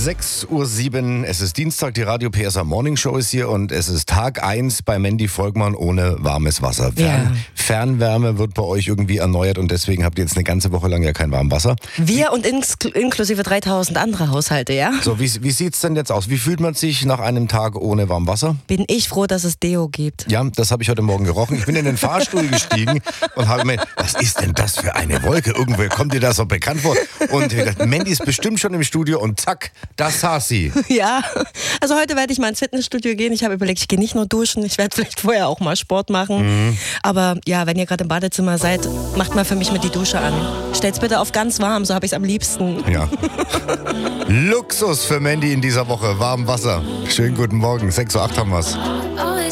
6:07 Uhr, es ist Dienstag, die Radio PSA Morning Show ist hier und es ist Tag 1 bei Mandy Volkmann ohne warmes Wasser. Fernwärme wird bei euch irgendwie erneuert und deswegen habt ihr jetzt eine ganze Woche lang ja kein warmes Wasser. Wir und inklusive 3000 andere Haushalte, ja? So, wie sieht's denn jetzt aus? Wie fühlt man sich nach einem Tag ohne warmes Wasser? Bin ich froh, dass es Deo gibt. Ja, das habe ich heute Morgen gerochen. Ich bin in den Fahrstuhl gestiegen und habe mir, was ist denn das für eine Wolke? Irgendwoher kommt dir das so bekannt vor? Und ich dachte, Mandy ist bestimmt schon im Studio und zack, das saß sie. Ja, also heute werde ich mal ins Fitnessstudio gehen. Ich habe überlegt, ich gehe nicht nur duschen, ich werde vielleicht vorher auch mal Sport machen. Aber ja, wenn ihr gerade im Badezimmer seid, macht mal für mich mit die Dusche an. Stellt's bitte auf ganz warm, so habe ich es am liebsten. Ja. Luxus für Mandy in dieser Woche, warm Wasser. Schönen guten Morgen, 6:08 Uhr haben wir's.